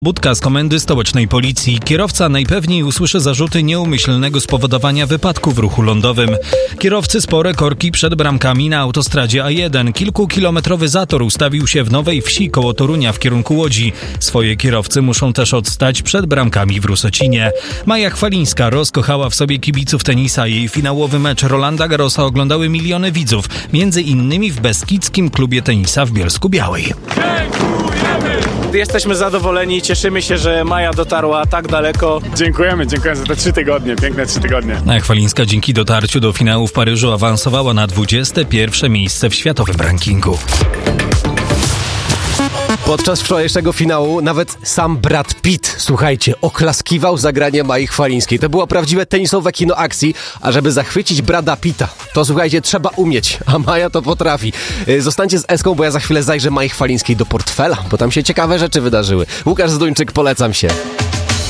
Budka z Komendy Stołecznej Policji. Kierowca najpewniej usłyszy zarzuty nieumyślnego spowodowania wypadku w ruchu lądowym. Kierowcy spore korki przed bramkami na autostradzie A1. Kilkukilometrowy zator ustawił się w Nowej Wsi koło Torunia w kierunku Łodzi. Swoje kierowcy muszą też odstać przed bramkami w Rusocinie. Maja Chwalińska rozkochała w sobie kibiców tenisa. Jej finałowy mecz Rolanda Garrosa oglądały miliony widzów. Między innymi w Beskidzkim Klubie Tenisa w Bielsku-Białej. Jesteśmy zadowoleni i cieszymy się, że Maja dotarła tak daleko. Dziękujemy za te 3 tygodnie, piękne 3 tygodnie. Maja Chwalińska dzięki dotarciu do finału w Paryżu awansowała na 21. miejsce w światowym rankingu. Podczas wczorajszego finału nawet sam Brad Pitt, słuchajcie, oklaskiwał zagranie Mai Chwalińskiej. To było prawdziwe tenisowe kino akcji, a żeby zachwycić Brada Pitta, to słuchajcie, trzeba umieć, a Maja to potrafi. Zostańcie z Eską, bo ja za chwilę zajrzę Mai Chwalińskiej do portfela, bo tam się ciekawe rzeczy wydarzyły. Łukasz Zduńczyk, polecam się.